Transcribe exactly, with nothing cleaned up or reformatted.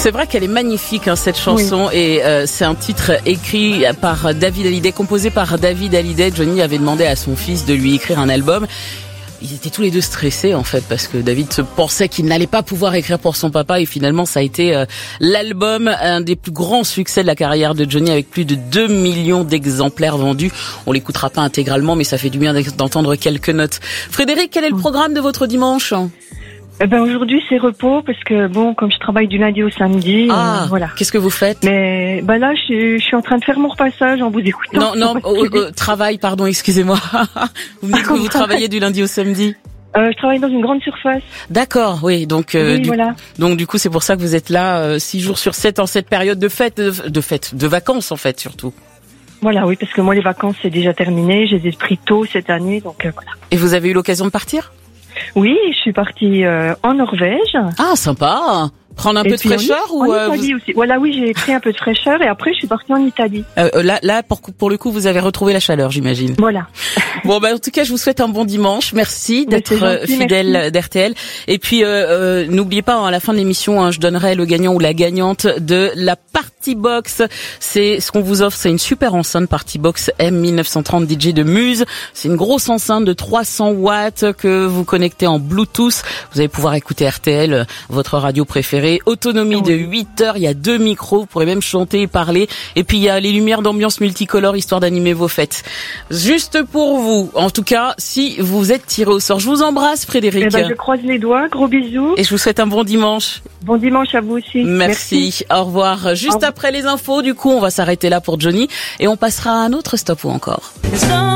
C'est vrai qu'elle est magnifique, hein, cette chanson, oui. et euh, c'est un titre écrit par David Hallyday, composé par David Hallyday. Johnny avait demandé à son fils de lui écrire un album. Ils étaient tous les deux stressés en fait parce que David se pensait qu'il n'allait pas pouvoir écrire pour son papa et finalement ça a été euh, l'album, un des plus grands succès de la carrière de Johnny avec plus de deux millions d'exemplaires vendus. On l'écoutera pas intégralement mais ça fait du bien d'entendre quelques notes. Frédéric, quel est le programme de votre dimanche ? Eh ben aujourd'hui c'est repos parce que bon comme je travaille du lundi au samedi, ah, euh, voilà. Qu'est-ce que vous faites ? Mais ben là je, je suis en train de faire mon repassage en vous écoutant. Non non, au, au, travail pardon, excusez-moi. Vous me dites que vous travaillez du lundi au samedi ? Euh, je travaille dans une grande surface. D'accord, oui, donc euh, oui, du, voilà. donc du coup c'est pour ça que vous êtes là euh, six jours sur sept en cette période de fête, de, de fête, de vacances en fait surtout. Voilà, oui, parce que moi les vacances c'est déjà terminé, je les ai pris tôt cette année, donc euh, voilà. Et vous avez eu l'occasion de partir ? Oui, je suis partie euh, en Norvège. Ah, sympa. Prendre un et peu de fraîcheur en, ou en euh, Italie vous... aussi. Voilà, oui, j'ai pris un peu de fraîcheur et après je suis partie en Italie. Euh, là, là, pour pour le coup, vous avez retrouvé la chaleur, j'imagine. Voilà. Bon, bah en tout cas, je vous souhaite un bon dimanche. Merci d'être gentil, fidèle merci. d'R T L. Et puis, euh, euh, n'oubliez pas, hein, à la fin de l'émission, hein, je donnerai le gagnant ou la gagnante de la Party Box. C'est ce qu'on vous offre, c'est une super enceinte Party Box M mille neuf cent trente D J de Muse. C'est une grosse enceinte de trois cents watts que vous connectez en Bluetooth. Vous allez pouvoir écouter R T L, votre radio préférée. Autonomie de huit heures, il y a deux micros, vous pourrez même chanter et parler. Et puis il y a les lumières d'ambiance multicolores, histoire d'animer vos fêtes. Juste pour vous, en tout cas, si vous êtes tiré au sort. Je vous embrasse, Frédéric. Eh ben, je croise les doigts, gros bisous. Et je vous souhaite un bon dimanche. Bon dimanche à vous aussi. Merci, Merci. Au revoir. Juste Au revoir. Après les infos, du coup, on va s'arrêter là pour Johnny. Et on passera à un autre stop ou encore.